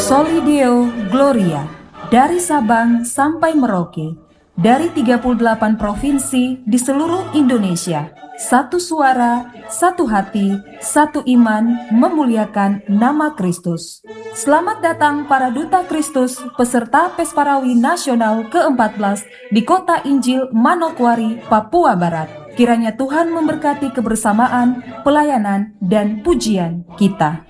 Soli Deo Gloria, dari Sabang sampai Merauke, dari 38 provinsi di seluruh Indonesia. Satu suara, satu hati, satu iman memuliakan nama Kristus. Selamat datang para Duta Kristus peserta Pesparawi Nasional ke-14 di Kota Injil Manokwari, Papua Barat. Kiranya Tuhan memberkati kebersamaan, pelayanan, dan pujian kita.